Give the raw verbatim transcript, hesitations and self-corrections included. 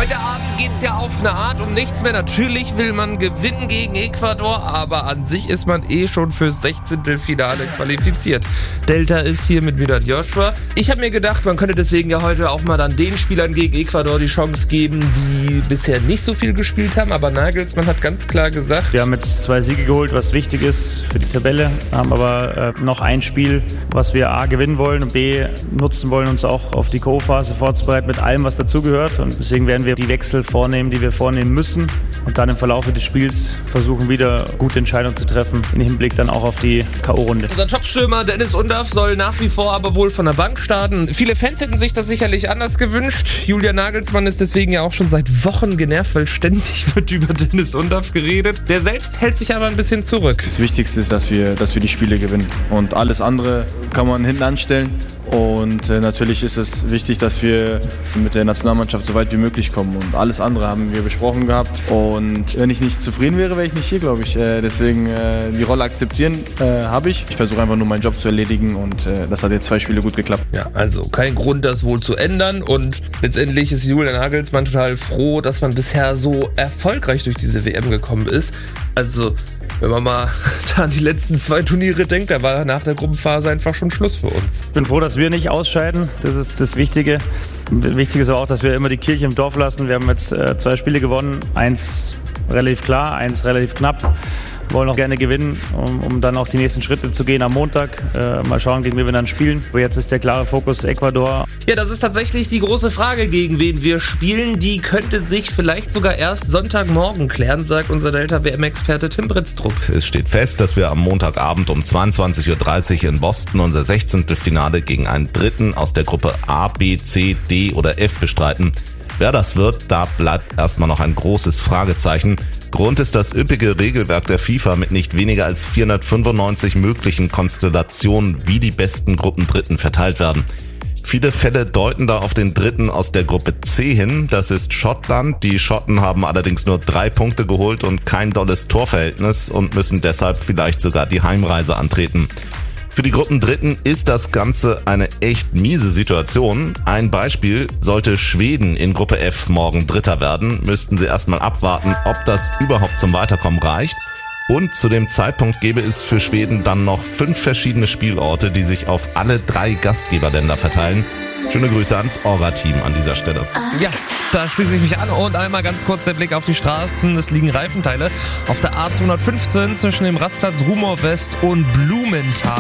Heute Abend geht's ja auf eine Art um nichts mehr. Natürlich will man gewinnen gegen Ecuador, aber an sich ist man eh schon fürs Sechzehntelfinale qualifiziert. Delta ist hier mit Milan Joshua. Ich habe mir gedacht, man könnte deswegen ja heute auch mal dann den Spielern gegen Ecuador die Chance geben, die bisher nicht so viel gespielt haben. Aber Nagelsmann hat ganz klar gesagt, wir haben jetzt zwei Siege geholt, was wichtig ist für die Tabelle, haben aber äh, noch ein Spiel, was wir A gewinnen wollen und B nutzen wollen, uns auch auf die K O-Phase vorzubereiten mit allem, was dazugehört. Und deswegen werden wir die Wechsel vornehmen, die wir vornehmen müssen und dann im Verlauf des Spiels versuchen, wieder gute Entscheidungen zu treffen, im Hinblick dann auch auf die K O-Runde. Unser Topstürmer Dennis Undaff soll nach wie vor aber wohl von der Bank starten. Viele Fans hätten sich das sicherlich anders gewünscht. Julian Nagelsmann ist deswegen ja auch schon seit Wochen genervt, weil ständig wird über Dennis Undaff geredet. Der selbst hält sich aber ein bisschen zurück. Das Wichtigste ist, dass wir, dass wir die Spiele gewinnen und alles andere kann man hinten anstellen. Und äh, natürlich ist es wichtig, dass wir mit der Nationalmannschaft so weit wie möglich kommen. Und alles andere haben wir besprochen gehabt. Und wenn ich nicht zufrieden wäre, wäre ich nicht hier, glaube ich. Äh, deswegen äh, die Rolle akzeptieren äh, habe ich. Ich versuche einfach nur meinen Job zu erledigen und äh, das hat jetzt zwei Spiele gut geklappt. Ja, also kein Grund, das wohl zu ändern. Und letztendlich ist Julian Nagelsmann total froh, dass man bisher so erfolgreich durch diese W M gekommen ist. Also wenn man mal da an die letzten zwei Turniere denkt, da war nach der Gruppenphase einfach schon Schluss für uns. Ich bin froh, dass wir nicht ausscheiden. Das ist das Wichtige. Wichtig ist auch, dass wir immer die Kirche im Dorf lassen. Wir haben jetzt äh, zwei Spiele gewonnen. Eins relativ klar, eins relativ knapp. Wir wollen auch gerne gewinnen, um, um dann auch die nächsten Schritte zu gehen am Montag. Äh, mal schauen, gegen wen wir dann spielen. Aber jetzt ist der klare Fokus Ecuador. Ja, das ist tatsächlich die große Frage, gegen wen wir spielen. Die könnte sich vielleicht sogar erst Sonntagmorgen klären, sagt unser Delta-W M-Experte Tim Britztrup. Es steht fest, dass wir am Montagabend um zweiundzwanzig Uhr dreißig in Boston unser Sechzehntelfinale gegen einen Dritten aus der Gruppe A, B, C, D oder F bestreiten. Wer das wird, da bleibt erstmal noch ein großes Fragezeichen. Grund ist das üppige Regelwerk der FIFA mit nicht weniger als vierhundertfünfundneunzig möglichen Konstellationen, wie die besten Gruppendritten verteilt werden. Viele Fälle deuten da auf den Dritten aus der Gruppe C hin, das ist Schottland. Die Schotten haben allerdings nur drei Punkte geholt und kein dolles Torverhältnis und müssen deshalb vielleicht sogar die Heimreise antreten. Für die Gruppendritten ist das Ganze eine echt miese Situation. Ein Beispiel: Sollte Schweden in Gruppe F morgen Dritter werden, müssten sie erstmal abwarten, ob das überhaupt zum Weiterkommen reicht. Und zu dem Zeitpunkt gäbe es für Schweden dann noch fünf verschiedene Spielorte, die sich auf alle drei Gastgeberländer verteilen. Schöne Grüße ans Orga-Team an dieser Stelle. Ja, da schließe ich mich an und einmal ganz kurz der Blick auf die Straßen. Es liegen Reifenteile auf der A zweihundertfünfzehn zwischen dem Rastplatz Rumohr West und Blumenthal.